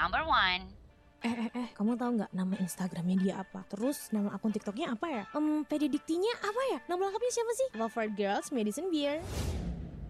Number one. Kamu tahu nggak nama Instagramnya dia apa? Terus nama akun TikToknya apa ya? PD Diktinya apa ya? Nama lengkapnya siapa sih? Loveford Girls Medicine Beer.